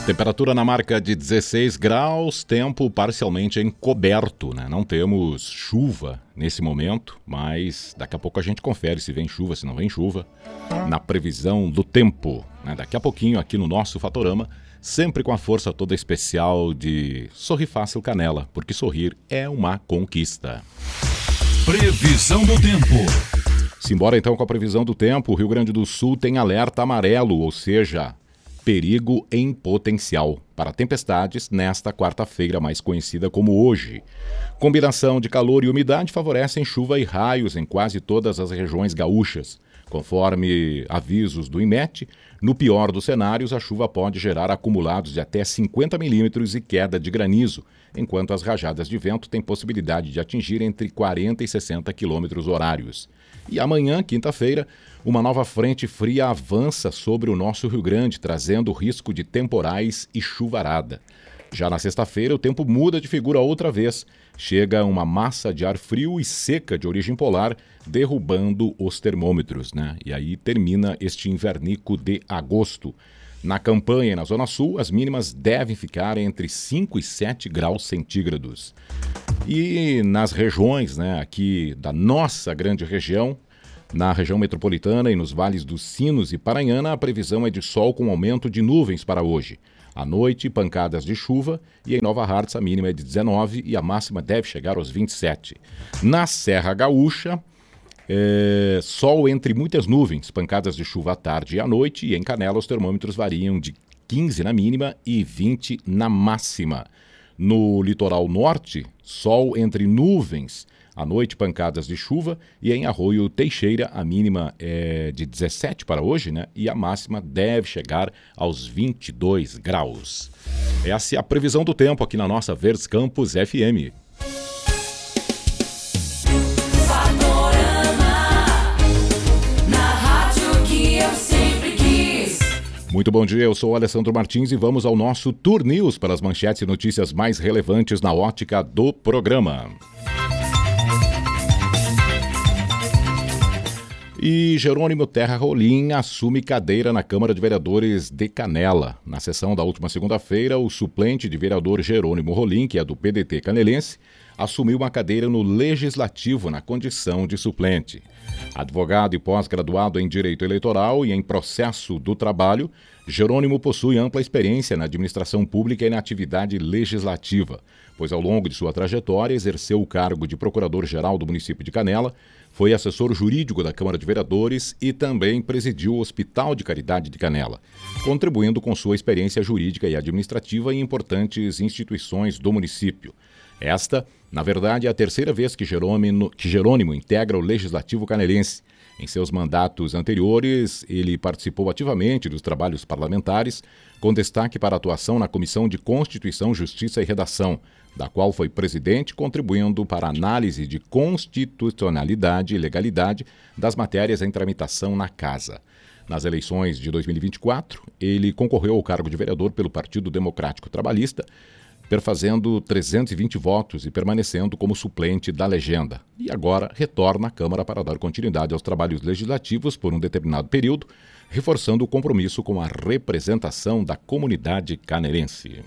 Temperatura na marca de 16 graus, tempo parcialmente encoberto, né? Não temos chuva nesse momento, mas daqui a pouco a gente confere se vem chuva, se não vem chuva, na previsão do tempo, né? Daqui a pouquinho aqui no nosso Fatorama, sempre com a força toda especial de Sorri Fácil Canela, porque sorrir é uma conquista. Previsão do tempo. Simbora então com a previsão do tempo. O Rio Grande do Sul tem alerta amarelo, ou seja, perigo em potencial para tempestades nesta quarta-feira, mais conhecida como hoje. Combinação de calor e umidade favorecem chuva e raios em quase todas as regiões gaúchas. Conforme avisos do IMET, no pior dos cenários, a chuva pode gerar acumulados de até 50 milímetros e queda de granizo, enquanto as rajadas de vento têm possibilidade de atingir entre 40 e 60 quilômetros horários. E amanhã, quinta-feira, uma nova frente fria avança sobre o nosso Rio Grande, trazendo risco de temporais e chuvarada. Já na sexta-feira, o tempo muda de figura outra vez. Chega uma massa de ar frio e seca de origem polar, derrubando os termômetros, né? E aí termina este invernico de agosto. Na campanha e na Zona Sul, as mínimas devem ficar entre 5 e 7 graus centígrados. E nas regiões, né, aqui da nossa grande região, na região metropolitana e nos vales dos Sinos e Paranhana, a previsão é de sol com aumento de nuvens para hoje. À noite, pancadas de chuva e em Nova Hartz a mínima é de 19 e a máxima deve chegar aos 27. Na Serra Gaúcha, sol entre muitas nuvens, pancadas de chuva à tarde e à noite, e em Canela os termômetros variam de 15 na mínima e 20 na máxima. No litoral norte, sol entre nuvens, à noite pancadas de chuva, e em Arroio Teixeira a mínima é de 17 para hoje, né? E a máxima deve chegar aos 22 graus. Essa é a previsão do tempo aqui na nossa Verdes Campos FM. Muito bom dia, eu sou o Alessandro Martins e vamos ao nosso Tour News para as manchetes e notícias mais relevantes na ótica do programa. E Jerônimo Terra Rolim assume cadeira na Câmara de Vereadores de Canela. Na sessão da última segunda-feira, o suplente de vereador Jerônimo Rolim, que é do PDT canelense, assumiu uma cadeira no Legislativo na condição de suplente. Advogado e pós-graduado em Direito Eleitoral e em Processo do Trabalho, Jerônimo possui ampla experiência na administração pública e na atividade legislativa, pois ao longo de sua trajetória exerceu o cargo de Procurador-Geral do município de Canela, foi assessor jurídico da Câmara de Vereadores e também presidiu o Hospital de Caridade de Canela, contribuindo com sua experiência jurídica e administrativa em importantes instituições do município. Esta, na verdade, é a terceira vez que Jerônimo integra o Legislativo canelense. Em seus mandatos anteriores, ele participou ativamente dos trabalhos parlamentares, com destaque para a atuação na Comissão de Constituição, Justiça e Redação, da qual foi presidente, contribuindo para a análise de constitucionalidade e legalidade das matérias em tramitação na Casa. Nas eleições de 2024, ele concorreu ao cargo de vereador pelo Partido Democrático Trabalhista, perfazendo 320 votos e permanecendo como suplente da legenda. E agora retorna à Câmara para dar continuidade aos trabalhos legislativos por um determinado período, reforçando o compromisso com a representação da comunidade canelense.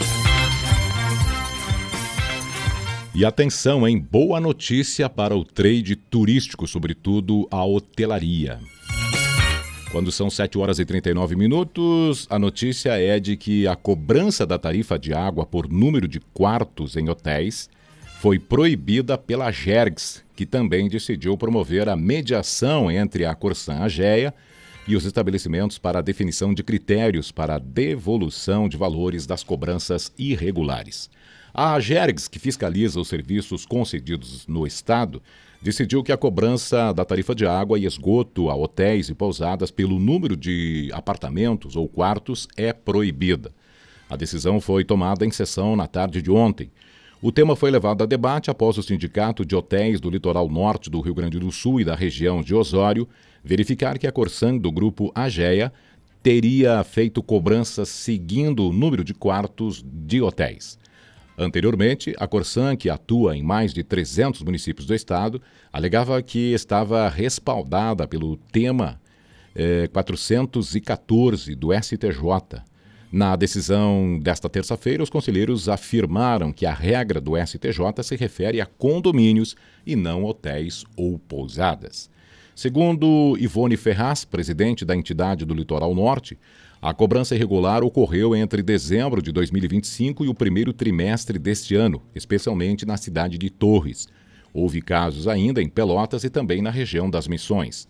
E atenção, hein? Boa notícia para o trade turístico, sobretudo a hotelaria. Quando são 7 horas e 39 minutos, a notícia é de que a cobrança da tarifa de água por número de quartos em hotéis foi proibida pela Gergs, que também decidiu promover a mediação entre a Corsan Ageia e os estabelecimentos para a definição de critérios para a devolução de valores das cobranças irregulares. A Gergs, que fiscaliza os serviços concedidos no Estado, decidiu que a cobrança da tarifa de água e esgoto a hotéis e pousadas pelo número de apartamentos ou quartos é proibida. A decisão foi tomada em sessão na tarde de ontem. O tema foi levado a debate após o Sindicato de Hotéis do Litoral Norte do Rio Grande do Sul e da região de Osório verificar que a Corsan do Grupo Ageia teria feito cobranças seguindo o número de quartos de hotéis. Anteriormente, a Corsan, que atua em mais de 300 municípios do estado, alegava que estava respaldada pelo tema 414 do STJ. Na decisão desta terça-feira, os conselheiros afirmaram que a regra do STJ se refere a condomínios e não hotéis ou pousadas. Segundo Ivone Ferraz, presidente da entidade do Litoral Norte, a cobrança irregular ocorreu entre dezembro de 2025 e o primeiro trimestre deste ano, especialmente na cidade de Torres. Houve casos ainda em Pelotas e também na região das Missões.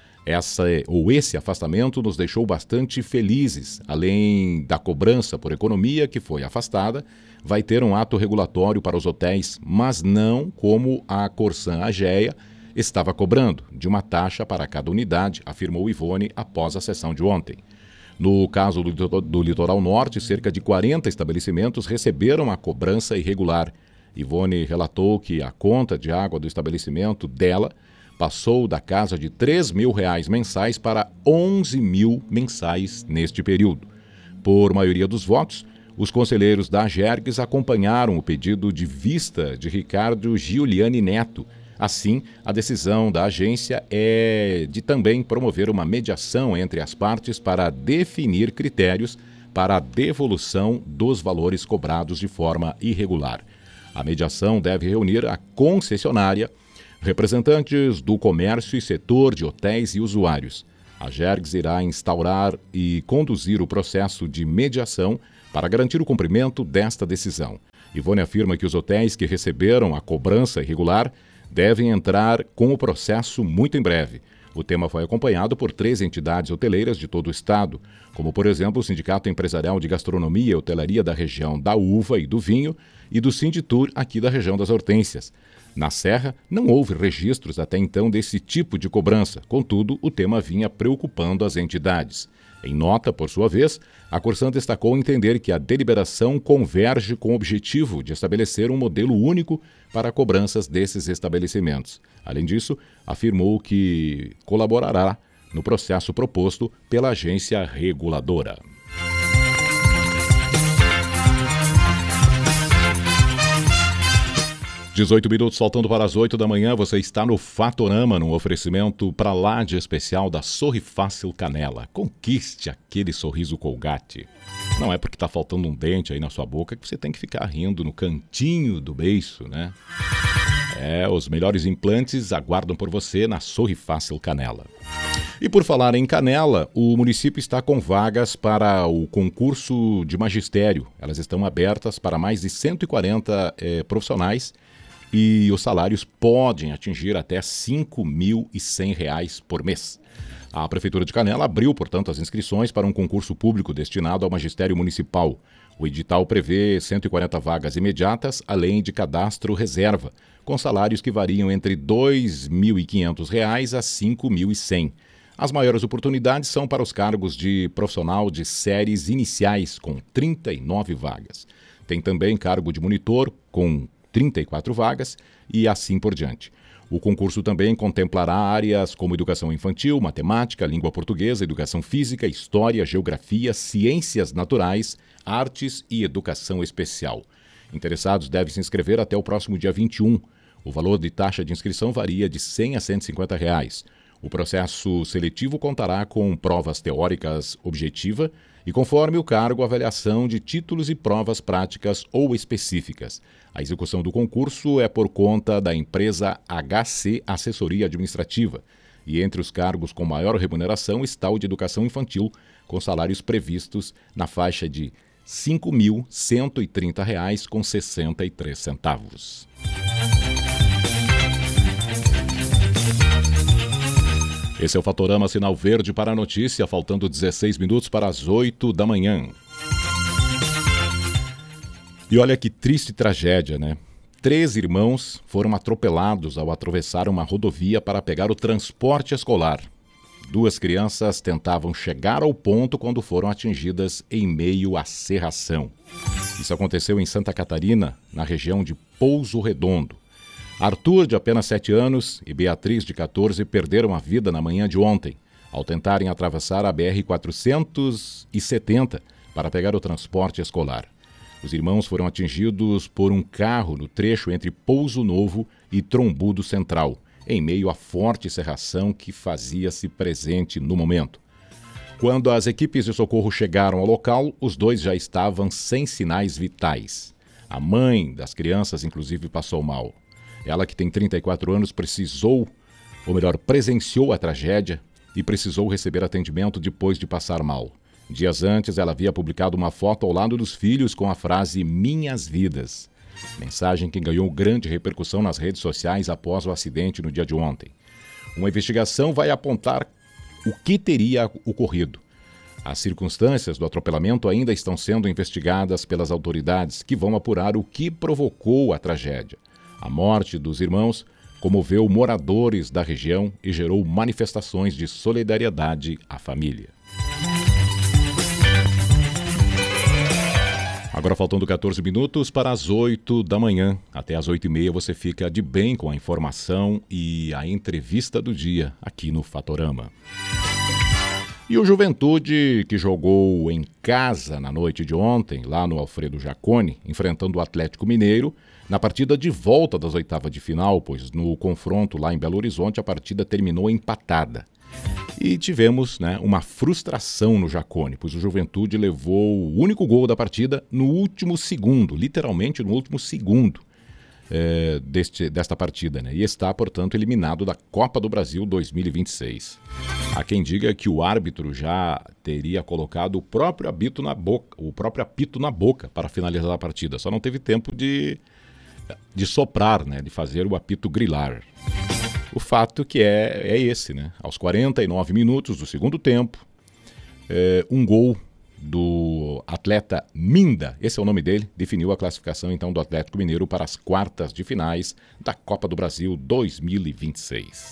Esse afastamento nos deixou bastante felizes. Além da cobrança por economia, que foi afastada, vai ter um ato regulatório para os hotéis, mas não como a Corsan Ageia estava cobrando, de uma taxa para cada unidade, afirmou Ivone após a sessão de ontem. No caso do Litoral Norte, cerca de 40 estabelecimentos receberam a cobrança irregular. Ivone relatou que a conta de água do estabelecimento dela passou da casa de R$ 3.000 mensais para 11 mil mensais neste período. Por maioria dos votos, os conselheiros da Agergs acompanharam o pedido de vista de Ricardo Giuliani Neto. Assim, a decisão da agência é de também promover uma mediação entre as partes para definir critérios para a devolução dos valores cobrados de forma irregular. A mediação deve reunir a concessionária, representantes do comércio e setor de hotéis e usuários. A Agergs irá instaurar e conduzir o processo de mediação para garantir o cumprimento desta decisão. Ivone afirma que os hotéis que receberam a cobrança irregular devem entrar com o processo muito em breve. O tema foi acompanhado por 3 entidades hoteleiras de todo o estado, como, por exemplo, o Sindicato Empresarial de Gastronomia e Hotelaria da região da Uva e do Vinho e do Sinditur aqui da região das Hortênsias. Na Serra, não houve registros até então desse tipo de cobrança, contudo, o tema vinha preocupando as entidades. Em nota, por sua vez, a Corsan destacou entender que a deliberação converge com o objetivo de estabelecer um modelo único para cobranças desses estabelecimentos. Além disso, afirmou que colaborará no processo proposto pela agência reguladora. 18 minutos faltando para as 8 da manhã, você está no Fatorama, num oferecimento para lá de especial da Sorri Fácil Canela. Conquiste aquele sorriso Colgate. Não é porque está faltando um dente aí na sua boca que você tem que ficar rindo no cantinho do beiço, né? Os melhores implantes aguardam por você na Sorri Fácil Canela. E por falar em Canela, o município está com vagas para o concurso de magistério. Elas estão abertas para mais de 140 profissionais e os salários podem atingir até R$ 5.100 por mês. A Prefeitura de Canela abriu, portanto, as inscrições para um concurso público destinado ao magistério municipal. O edital prevê 140 vagas imediatas, além de cadastro reserva, com salários que variam entre R$ 2.500 a R$ 5.100. As maiores oportunidades são para os cargos de profissional de séries iniciais, com 39 vagas. Tem também cargo de monitor, com 34 vagas, e assim por diante. O concurso também contemplará áreas como educação infantil, matemática, língua portuguesa, educação física, história, geografia, ciências naturais, artes e educação especial. Interessados devem se inscrever até o próximo dia 21. O valor de taxa de inscrição varia de R$ 100 a R$ 150. O processo seletivo contará com provas teóricas objetiva e, conforme o cargo, avaliação de títulos e provas práticas ou específicas. A execução do concurso é por conta da empresa HC Assessoria Administrativa e entre os cargos com maior remuneração está o de educação infantil, com salários previstos na faixa de R$ 5.130,63. Esse é o Fatorama Sinal Verde para a notícia, faltando 16 minutos para as 8 da manhã. E olha que triste tragédia, né? 3 irmãos foram atropelados ao atravessar uma rodovia para pegar o transporte escolar. 2 crianças tentavam chegar ao ponto quando foram atingidas em meio à serração. Isso aconteceu em Santa Catarina, na região de Pouso Redondo. Arthur, de apenas 7 anos, e Beatriz, de 14, perderam a vida na manhã de ontem, ao tentarem atravessar a BR-470 para pegar o transporte escolar. Os irmãos foram atingidos por um carro no trecho entre Pouso Novo e Trombudo Central, em meio à forte serração que fazia-se presente no momento. Quando as equipes de socorro chegaram ao local, os dois já estavam sem sinais vitais. A mãe das crianças, inclusive, passou mal. Ela, que tem 34 anos, presenciou a tragédia e precisou receber atendimento depois de passar mal. Dias antes, ela havia publicado uma foto ao lado dos filhos com a frase "Minhas vidas", mensagem que ganhou grande repercussão nas redes sociais após o acidente no dia de ontem. Uma investigação vai apontar o que teria ocorrido. As circunstâncias do atropelamento ainda estão sendo investigadas pelas autoridades, que vão apurar o que provocou a tragédia. A morte dos irmãos comoveu moradores da região e gerou manifestações de solidariedade à família. Agora faltando 14 minutos para as 8 da manhã. Até as 8h30 você fica de bem com a informação e a entrevista do dia aqui no Fatorama. E o Juventude, que jogou em casa na noite de ontem, lá no Alfredo Jaconi, enfrentando o Atlético Mineiro, na partida de volta das oitavas de final, pois no confronto lá em Belo Horizonte a partida terminou empatada. E tivemos uma frustração no Jaconi, pois o Juventude levou o único gol da partida no último segundo, literalmente no último segundo desta partida, e está, portanto, eliminado da Copa do Brasil 2026. Há quem diga que o árbitro já teria colocado o próprio apito na boca para finalizar a partida, só não teve tempo de soprar, de fazer o apito grilar. O fato que é esse, aos 49 minutos do segundo tempo, um gol do atleta Minda, esse é o nome dele, definiu a classificação então do Atlético Mineiro para as quartas de finais da Copa do Brasil 2026.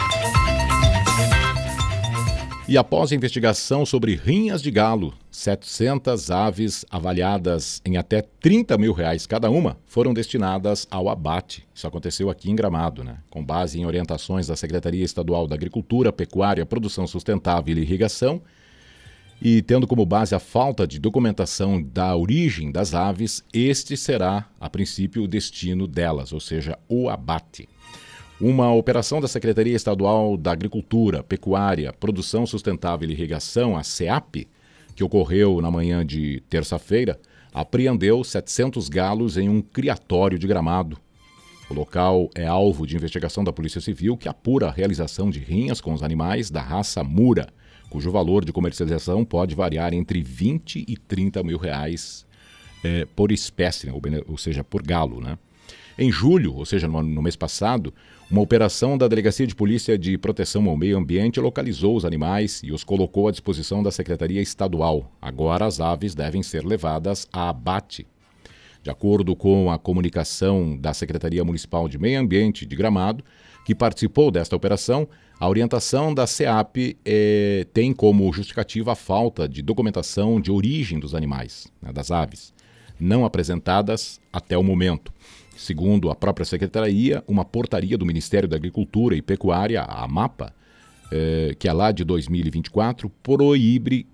E após a investigação sobre rinhas de galo, 700 aves avaliadas em até R$30 mil cada uma foram destinadas ao abate. Isso aconteceu aqui em Gramado, com base em orientações da Secretaria Estadual da Agricultura, Pecuária, Produção Sustentável e Irrigação, e tendo como base a falta de documentação da origem das aves, este será, a princípio, o destino delas, ou seja, o abate. Uma operação da Secretaria Estadual da Agricultura, Pecuária, Produção Sustentável e Irrigação, a SEAP, que ocorreu na manhã de terça-feira, apreendeu 700 galos em um criatório de Gramado. O local é alvo de investigação da Polícia Civil, que apura a realização de rinhas com os animais da raça Mura, cujo valor de comercialização pode variar entre R$20 e R$30 mil por espécie, ou seja, por galo. Em julho, ou seja, no mês passado, uma operação da Delegacia de Polícia de Proteção ao Meio Ambiente localizou os animais e os colocou à disposição da Secretaria Estadual. Agora as aves devem ser levadas a abate. De acordo com a comunicação da Secretaria Municipal de Meio Ambiente de Gramado, que participou desta operação, a orientação da SEAP tem como justificativa a falta de documentação de origem dos animais, das aves, não apresentadas até o momento. Segundo a própria Secretaria, uma portaria do Ministério da Agricultura e Pecuária, a AMAPA, que é lá de 2024, proíbe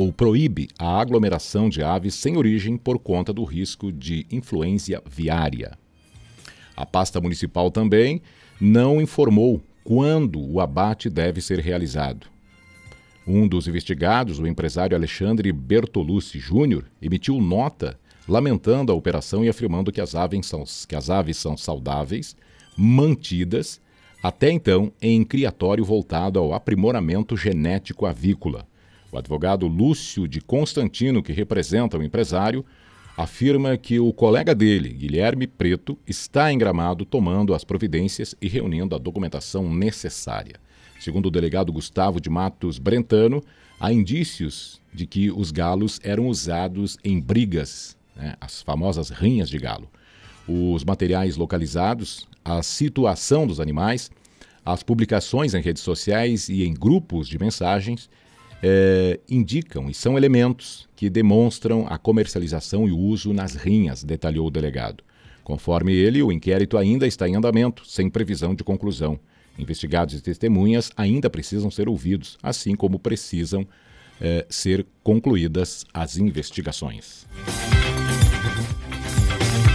a aglomeração de aves sem origem por conta do risco de influenza viária. A pasta municipal também não informou quando o abate deve ser realizado. Um dos investigados, o empresário Alexandre Bertolucci Júnior, emitiu nota lamentando a operação e afirmando que as aves são saudáveis, mantidas, até então em criatório voltado ao aprimoramento genético avícola. O advogado Lúcio de Constantino, que representa o empresário, afirma que o colega dele, Guilherme Preto, está em Gramado tomando as providências e reunindo a documentação necessária. Segundo o delegado Gustavo de Matos Brentano, há indícios de que os galos eram usados em brigas, as famosas rinhas de galo. Os materiais localizados, a situação dos animais, as publicações em redes sociais e em grupos de mensagens indicam e são elementos que demonstram a comercialização e o uso nas rinhas, detalhou o delegado. Conforme ele, o inquérito ainda está em andamento, sem previsão de conclusão. Investigados e testemunhas ainda precisam ser ouvidos, assim como precisam ser concluídas as investigações.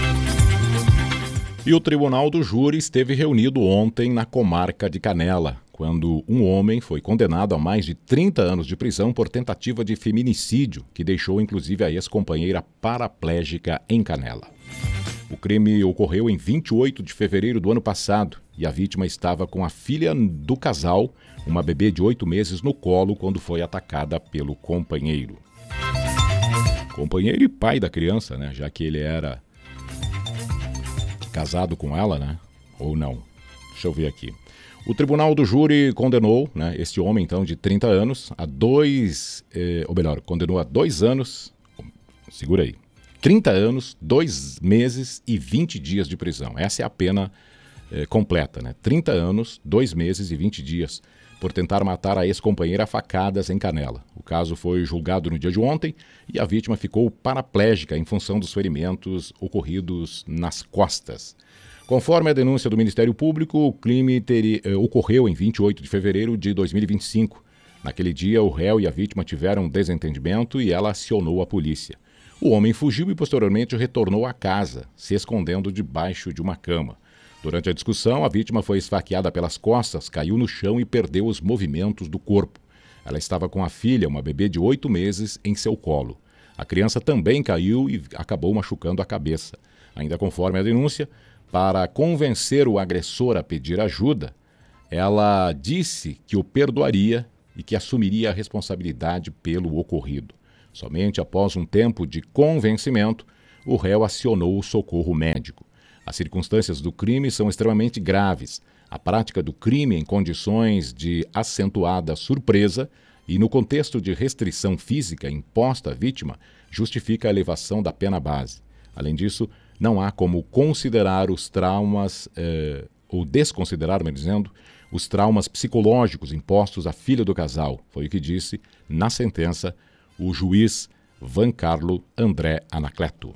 E o Tribunal do Júri esteve reunido ontem na comarca de Canela, quando um homem foi condenado a mais de 30 anos de prisão por tentativa de feminicídio, que deixou inclusive a ex-companheira paraplégica em Canela. O crime ocorreu em 28 de fevereiro do ano passado e a vítima estava com a filha do casal, uma bebê de 8 meses, no colo quando foi atacada pelo companheiro. Companheiro e pai da criança, né? Já que ele era casado com ela, né? Ou não. Deixa eu ver aqui. O tribunal do júri condenou, né, este homem, então, de 30 anos, condenou a 2 anos, segura aí, 30 anos, 2 meses e 20 dias de prisão. Essa é a pena completa, né? 30 anos, 2 meses e 20 dias por tentar matar a ex-companheira a facadas em Canela. O caso foi julgado no dia de ontem e a vítima ficou paraplégica em função dos ferimentos ocorridos nas costas. Conforme a denúncia do Ministério Público, o crime ocorreu em 28 de fevereiro de 2025. Naquele dia, o réu e a vítima tiveram um desentendimento e ela acionou a polícia. O homem fugiu e posteriormente retornou à casa, se escondendo debaixo de uma cama. Durante a discussão, a vítima foi esfaqueada pelas costas, caiu no chão e perdeu os movimentos do corpo. Ela estava com a filha, uma bebê de 8 meses, em seu colo. A criança também caiu e acabou machucando a cabeça. Ainda conforme a denúncia, para convencer o agressor a pedir ajuda, ela disse que o perdoaria e que assumiria a responsabilidade pelo ocorrido. Somente após um tempo de convencimento, o réu acionou o socorro médico. As circunstâncias do crime são extremamente graves. A prática do crime em condições de acentuada surpresa e no contexto de restrição física imposta à vítima justifica a elevação da pena base. Além disso, não há como considerar os traumas, ou desconsiderar, melhor dizendo, os traumas psicológicos impostos à filha do casal. Foi o que disse, na sentença, o juiz Vancarlo André Anacleto.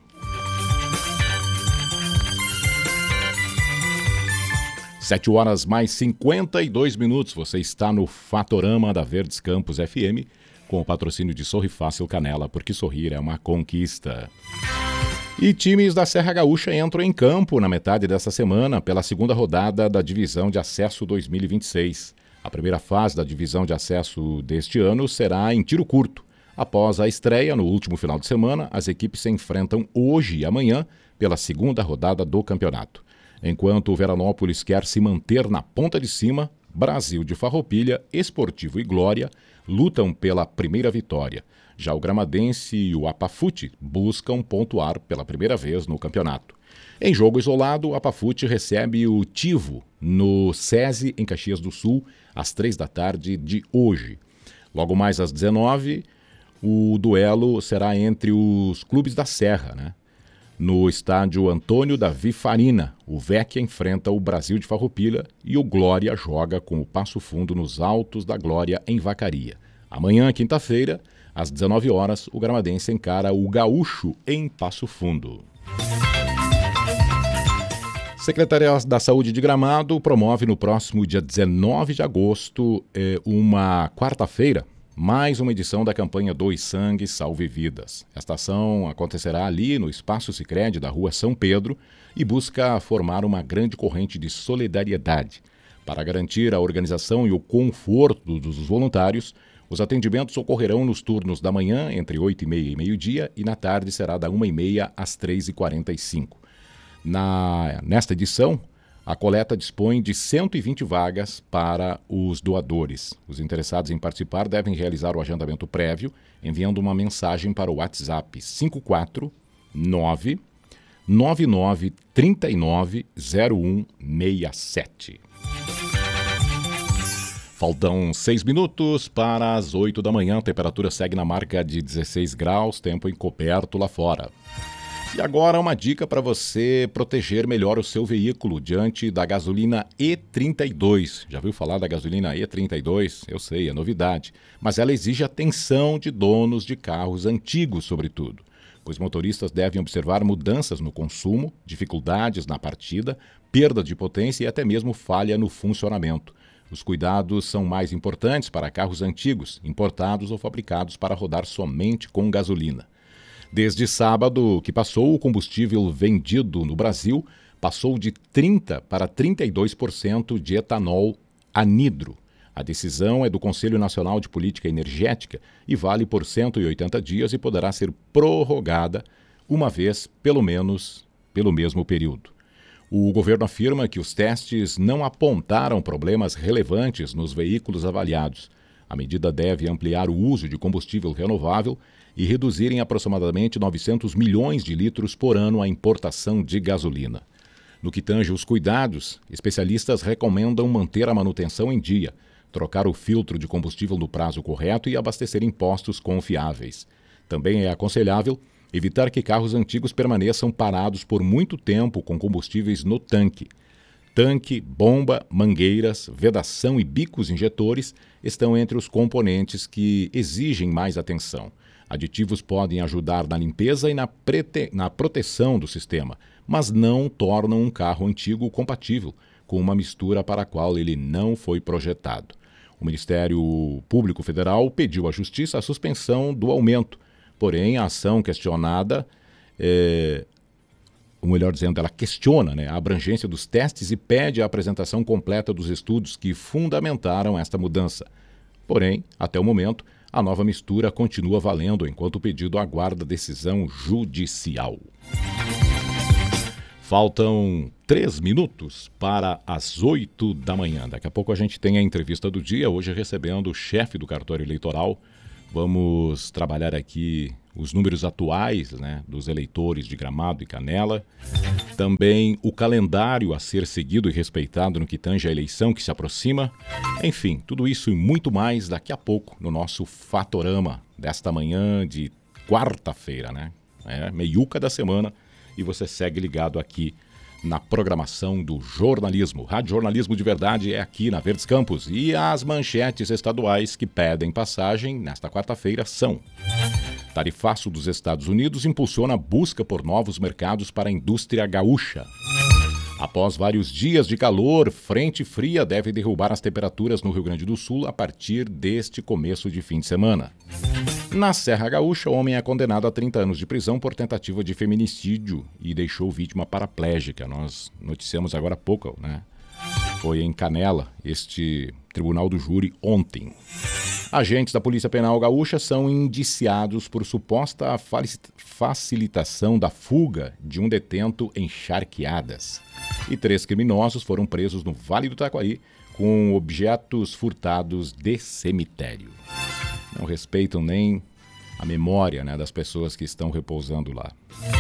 7h mais 52 minutos. Você está no Fatorama da Verdes Campos FM, com o patrocínio de Sorri Fácil Canela, porque sorrir é uma conquista. E times da Serra Gaúcha entram em campo na metade desta semana pela segunda rodada da Divisão de Acesso 2026. A primeira fase da Divisão de Acesso deste ano será em tiro curto. Após a estreia no último final de semana, as equipes se enfrentam hoje e amanhã pela segunda rodada do campeonato. Enquanto o Veranópolis quer se manter na ponta de cima, Brasil de Farroupilha, Esportivo e Glória lutam pela primeira vitória. Já o Gramadense e o Apafute buscam pontuar pela primeira vez no campeonato. Em jogo isolado, o Apafute recebe o Tivo no SESI, em Caxias do Sul, às 15h de hoje. Logo mais às 19h, o duelo será entre os clubes da Serra, né? No estádio Antônio Davi Farina, o Vecchia enfrenta o Brasil de Farroupilha e o Glória joga com o Passo Fundo nos Altos da Glória, em Vacaria. Amanhã, quinta-feira, às 19h, o Gramadense encara o Gaúcho em Passo Fundo. Secretaria da Saúde de Gramado promove no próximo dia 19 de agosto, uma quarta-feira, mais uma edição da campanha Doe Sangue, Salve Vidas. Esta ação acontecerá ali no Espaço Sicredi da Rua São Pedro e busca formar uma grande corrente de solidariedade. Para garantir a organização e o conforto dos voluntários, os atendimentos ocorrerão nos turnos da manhã, entre 8h30 e meio-dia, e na tarde será da 1h30 às 3h45. Nesta edição, a coleta dispõe de 120 vagas para os doadores. Os interessados em participar devem realizar o agendamento prévio, enviando uma mensagem para o WhatsApp 549-9939-0167. Faltam 6 minutos para as 8 da manhã. A temperatura segue na marca de 16 graus, tempo encoberto lá fora. E agora uma dica para você proteger melhor o seu veículo diante da gasolina E32. Já ouviu falar da gasolina E32? Eu sei, é novidade. Mas ela exige atenção de donos de carros antigos, sobretudo. Os motoristas devem observar mudanças no consumo, dificuldades na partida, perda de potência e até mesmo falha no funcionamento. Os cuidados são mais importantes para carros antigos, importados ou fabricados para rodar somente com gasolina. Desde sábado que passou, o combustível vendido no Brasil passou de 30% para 32% de etanol anidro. A decisão é do Conselho Nacional de Política Energética e vale por 180 dias e poderá ser prorrogada uma vez, pelo menos, pelo mesmo período. O governo afirma que os testes não apontaram problemas relevantes nos veículos avaliados. A medida deve ampliar o uso de combustível renovável e reduzir em aproximadamente 900 milhões de litros por ano a importação de gasolina. No que tange os cuidados, especialistas recomendam manter a manutenção em dia, trocar o filtro de combustível no prazo correto e abastecer em postos confiáveis. Também é aconselhável evitar que carros antigos permaneçam parados por muito tempo com combustíveis no tanque. Tanque, bomba, mangueiras, vedação e bicos injetores estão entre os componentes que exigem mais atenção. Aditivos podem ajudar na limpeza e na proteção do sistema, mas não tornam um carro antigo compatível com uma mistura para a qual ele não foi projetado. O Ministério Público Federal pediu à Justiça a suspensão do aumento, porém a ação questionada, ela questiona, a abrangência dos testes e pede a apresentação completa dos estudos que fundamentaram esta mudança. Porém, até o momento, a nova mistura continua valendo enquanto o pedido aguarda decisão judicial. Faltam 3 minutos para as 8 da manhã. Daqui a pouco a gente tem a entrevista do dia, hoje recebendo o chefe do cartório eleitoral. Vamos trabalhar aqui os números atuais, dos eleitores de Gramado e Canela. Também o calendário a ser seguido e respeitado no que tange à eleição que se aproxima. Enfim, tudo isso e muito mais daqui a pouco no nosso Fatorama desta manhã de quarta-feira, meiuca da semana. E você segue ligado aqui na programação do jornalismo. Rádio Jornalismo de Verdade é aqui na Verdes Campos. E as manchetes estaduais que pedem passagem nesta quarta-feira são: tarifaço dos Estados Unidos impulsiona a busca por novos mercados para a indústria gaúcha. Após vários dias de calor, frente fria deve derrubar as temperaturas no Rio Grande do Sul a partir deste começo de fim de semana. Na Serra Gaúcha, o homem é condenado a 30 anos de prisão por tentativa de feminicídio e deixou vítima paraplégica. Nós noticiamos agora há pouco, Foi em Canela, este tribunal do júri ontem. Agentes da Polícia Penal Gaúcha são indiciados por suposta facilitação da fuga de um detento em Charqueadas. E 3 criminosos foram presos no Vale do Taquari com objetos furtados de cemitério. Não respeitam nem a memória das pessoas que estão repousando lá.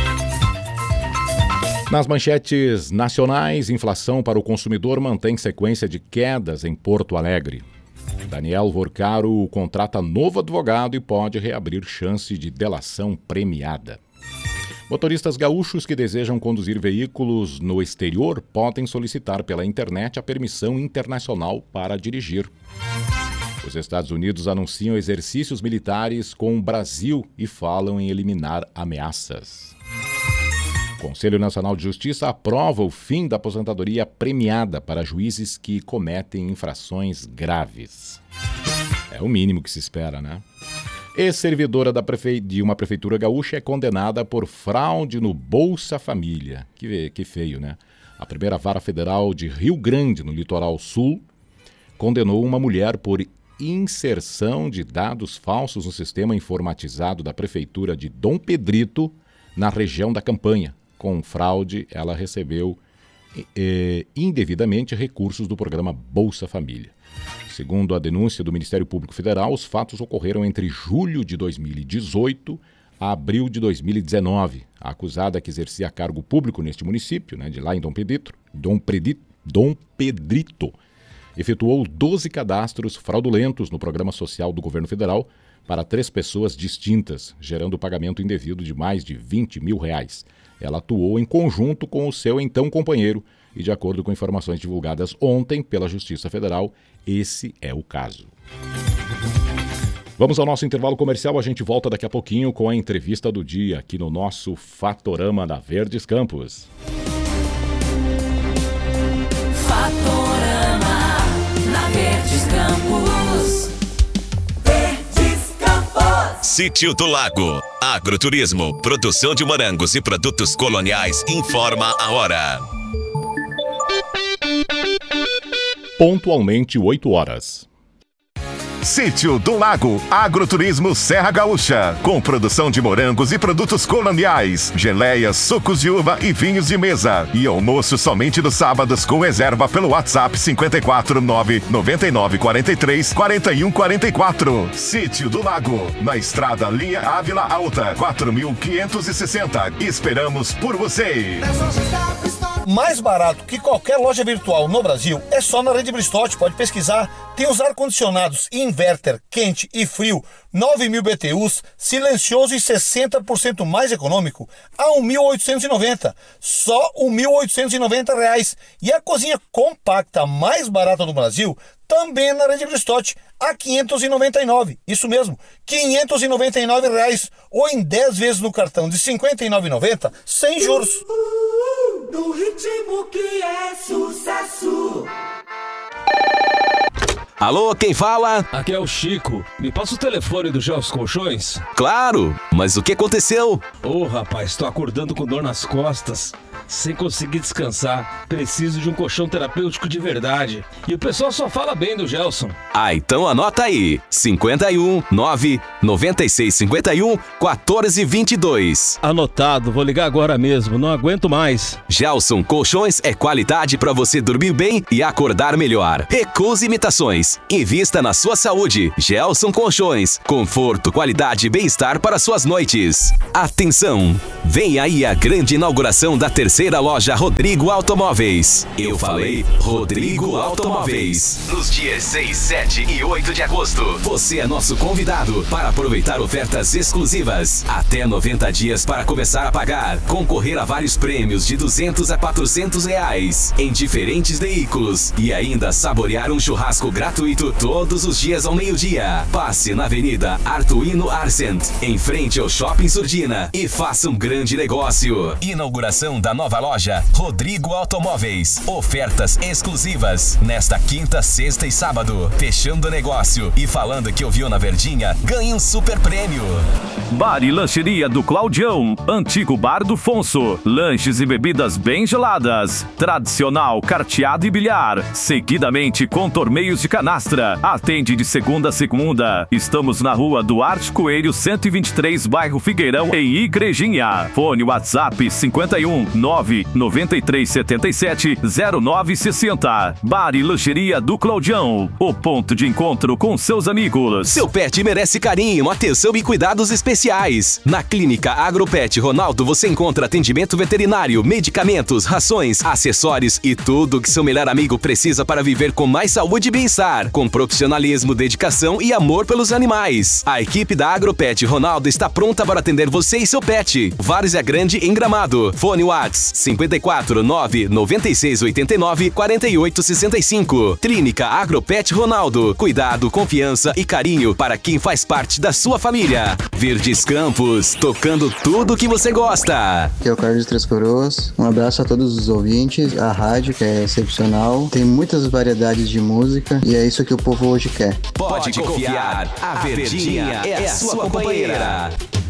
Nas manchetes nacionais, inflação para o consumidor mantém sequência de quedas em Porto Alegre. Daniel Vorcaro contrata novo advogado e pode reabrir chance de delação premiada. Motoristas gaúchos que desejam conduzir veículos no exterior podem solicitar pela internet a permissão internacional para dirigir. Os Estados Unidos anunciam exercícios militares com o Brasil e falam em eliminar ameaças. O Conselho Nacional de Justiça aprova o fim da aposentadoria premiada para juízes que cometem infrações graves. É o mínimo que se espera, Ex-servidora de uma prefeitura gaúcha é condenada por fraude no Bolsa Família. Que feio, A primeira vara federal de Rio Grande, no litoral sul, condenou uma mulher por inserção de dados falsos no sistema informatizado da prefeitura de Dom Pedrito, na região da Campanha. Com fraude, ela recebeu indevidamente recursos do programa Bolsa Família. Segundo a denúncia do Ministério Público Federal, os fatos ocorreram entre julho de 2018 a abril de 2019. A acusada, que exercia cargo público neste município, de lá em Dom Pedrito, efetuou 12 cadastros fraudulentos no programa social do governo federal para 3 pessoas distintas, gerando o pagamento indevido de mais de R$20 mil. Ela atuou em conjunto com o seu então companheiro e, de acordo com informações divulgadas ontem pela Justiça Federal, esse é o caso. Vamos ao nosso intervalo comercial, a gente volta daqui a pouquinho com a entrevista do dia aqui no nosso Fatorama da Verdes Campos. Fatorama na Verdes Campos. Verdes Campos. Sítio do Lago. Agroturismo, produção de morangos e produtos coloniais, informa a hora. Pontualmente 8 horas. Sítio do Lago, Agroturismo Serra Gaúcha, com produção de morangos e produtos coloniais, geleias, sucos de uva e vinhos de mesa. E almoço somente nos sábados com reserva pelo WhatsApp 549 99 43 41 44. Sítio do Lago, na estrada Linha Ávila Alta, 4560. Esperamos por você. Mais barato que qualquer loja virtual no Brasil é só na Rede Bristotti, pode pesquisar. Tem os ar-condicionados inverter, quente e frio, 9.000 BTUs, silencioso e 60% mais econômico, a R$ 1.890. Só R$ 1.890. E a cozinha compacta mais barata do Brasil também na Rede Bristotti, a R$ 599. Isso mesmo, R$ 599, ou em 10 vezes no cartão de R$ 59,90, sem juros. No ritmo que é sucesso. Alô, quem fala? Aqui é o Chico. Me passa o telefone do Gelson Colchões? Claro, mas o que aconteceu? Rapaz, tô acordando com dor nas costas, sem conseguir descansar. Preciso de um colchão terapêutico de verdade. E o pessoal só fala bem do Gelson. Então anota aí. 51 9 96 51 14 22. Anotado, vou ligar agora mesmo, não aguento mais. Gelson Colchões é qualidade para você dormir bem e acordar melhor. Recuse imitações. Invista na sua saúde. Gelson Colchões. Conforto, qualidade e bem-estar para suas noites. Atenção! Vem aí a grande inauguração da terceira loja Rodrigo Automóveis. Eu falei Rodrigo Automóveis. Nos dias 6, 7 e 8 de agosto. Você é nosso convidado para aproveitar ofertas exclusivas. Até 90 dias para começar a pagar. Concorrer a vários prêmios de R$200 a R$400 em diferentes veículos. E ainda saborear um churrasco gratuito todos os dias ao meio-dia. Passe na Avenida Artuino Arcent, em frente ao Shopping Surdina, e faça um grande negócio. Inauguração da nova loja Rodrigo Automóveis. Ofertas exclusivas nesta quinta, sexta e sábado. Fechando o negócio e falando que ouviu na Verdinha, ganhe um super prêmio. Bar e lancheria do Claudião, antigo bar do Fonso. Lanches e bebidas bem geladas. Tradicional carteado e bilhar. Seguidamente com torneios de canastra. Atende de segunda a segunda. Estamos na rua Duarte Coelho, 123, bairro Figueirão, em Igrejinha. Fone WhatsApp 51 9 93 77 09 60. Bar e lancheria do Claudião. O ponto de encontro com seus amigos. Seu pet merece carinho, atenção e cuidados especiais. Na Clínica Agropet Ronaldo você encontra atendimento veterinário, medicamentos, rações, acessórios e tudo que seu melhor amigo precisa para viver com mais saúde e bem-estar, com profissionalismo, dedicação e amor pelos animais. A equipe da Agropet Ronaldo está pronta para atender você e seu pet. Várzea Grande em Gramado. Fone Whats 54 9 96 89 48 65. Clínica Agropet Ronaldo. Cuidado, confiança e carinho para quem faz parte da sua família. Verdes Campos, tocando tudo que você gosta. Aqui é o Carlos de Três Coroas. Um abraço a todos os ouvintes, a rádio que é excepcional. Tem muitas variedades de música e é isso que o povo hoje quer. Pode confiar, a Verdinha é a sua companheira.